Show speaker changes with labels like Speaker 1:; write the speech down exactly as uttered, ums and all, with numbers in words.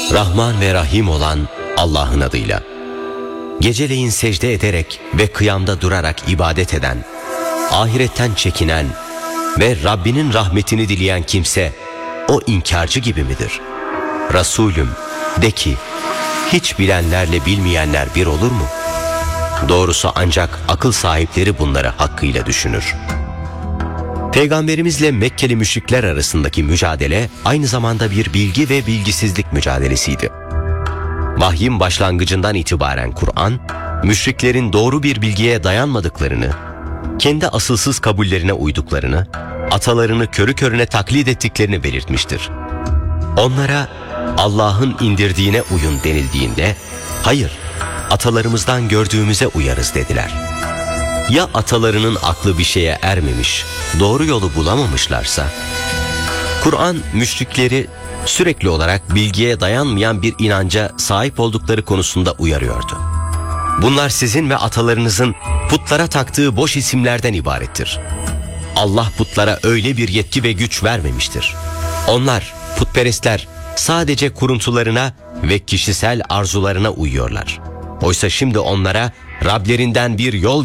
Speaker 1: Rahman ve Rahim olan Allah'ın adıyla. Geceleyin secde ederek ve kıyamda durarak ibadet eden, ahiretten çekinen ve Rabbinin rahmetini dileyen kimse o inkarcı gibi midir? Resulüm, de ki, hiç bilenlerle bilmeyenler bir olur mu? Doğrusu ancak akıl sahipleri bunları hakkıyla düşünür. Peygamberimizle Mekkeli müşrikler arasındaki mücadele aynı zamanda bir bilgi ve bilgisizlik mücadelesiydi. Vahyin başlangıcından itibaren Kur'an, müşriklerin doğru bir bilgiye dayanmadıklarını, kendi asılsız kabullerine uyduklarını, atalarını körü körüne taklit ettiklerini belirtmiştir. Onlara Allah'ın indirdiğine uyun denildiğinde, hayır, atalarımızdan gördüğümüze uyarız dediler. Ya atalarının aklı bir şeye ermemiş, doğru yolu bulamamışlarsa? Kur'an müşrikleri sürekli olarak bilgiye dayanmayan bir inanca sahip oldukları konusunda uyarıyordu. Bunlar sizin ve atalarınızın putlara taktığı boş isimlerden ibarettir. Allah putlara öyle bir yetki ve güç vermemiştir. Onlar, putperestler, sadece kuruntularına ve kişisel arzularına uyuyorlar. Oysa şimdi onlara Rablerinden bir yol